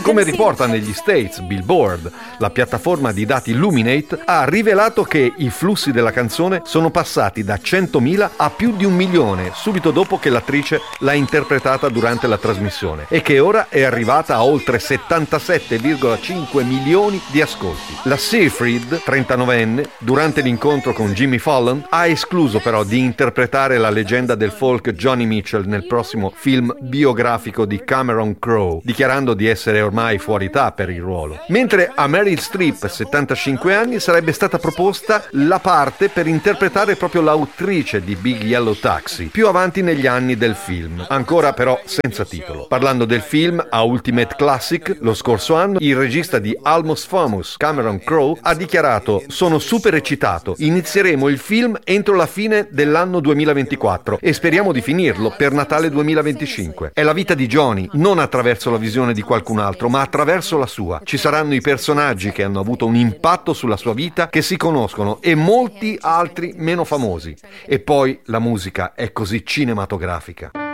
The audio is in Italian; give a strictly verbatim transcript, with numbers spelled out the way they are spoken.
come riporta negli States Billboard, la piattaforma di dati Luminate ha rivelato che i flussi della canzone sono passati da centomila a più di un milione subito dopo che l'attrice l'ha interpretata durante la trasmissione e che ora è arrivata a oltre settantasette virgola cinque milioni di ascolti. La Seyfried, trentanovenne, durante l'incontro con Jimmy Fallon ha escluso però di interpretare la leggenda del folk Johnny Mitchell nel prossimo film biografico di Cameron Crowe, dichiarando di essere ormai fuori età per il ruolo. Mentre a Meryl Streep, settantacinque anni, sarebbe stata proposta la parte per interpretare proprio l'autrice di Big Yellow Taxi, più avanti negli anni del film, ancora però senza titolo. Parlando del film, a Ultimate Classic, lo scorso anno, il regista di Almost Famous, Cameron Crowe, ha dichiarato: sono super eccitato, inizieremo il film entro la fine dell'anno duemilaventiquattro e speriamo di finirlo per Natale duemilaventicinque. È la vita di Johnny, non attraverso la visione di qualcun altro, ma attraverso la sua. Ci saranno i personaggi che hanno avuto un impatto sulla sua vita, che si conoscono, e molti altri meno famosi. E poi la musica è così cinematografica.